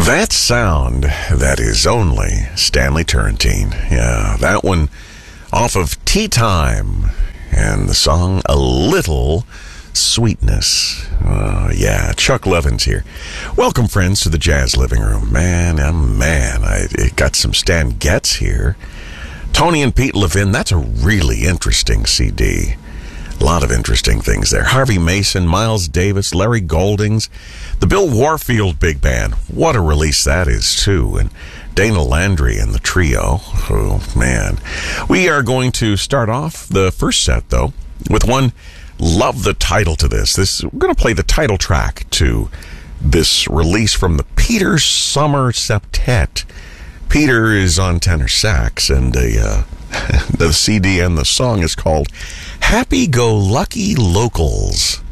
That sound, that is only Stanley Turrentine. Yeah, that one off of Tea Time and the song A Little Sweetness. Yeah, Chuck Levins here. Welcome, friends, to the Jazz Living Room. Man, I got some Stan Getz here. Tony and Pete Levin, that's a really interesting CD. A lot of interesting things there. Harvey Mason, Miles Davis, Larry Goldings, the Bill Warfield Big Band. What a release that is, too. And Dana Landry and the trio. Oh, man. We are going to start off the first set, though, with one. Love the title to this. We're going to play the title track to this release from the Peter Summer Septet. Peter is on tenor sax, and the CD and the song is called Happy Go Lucky Locals.